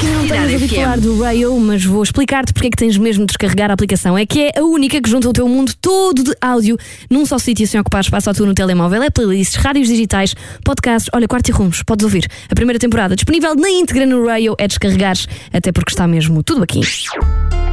Não tenho ouvido falar do Rayo, mas vou explicar-te porque é que tens mesmo de descarregar a aplicação. É que é a única que junta o teu mundo todo de áudio num só sítio, sem ocupar espaço ao tu no telemóvel. É playlists, rádios digitais, podcasts. Olha, Quarto e Rumos, podes ouvir. A primeira temporada disponível na íntegra no Rayo. É descarregares, até porque está mesmo tudo aqui.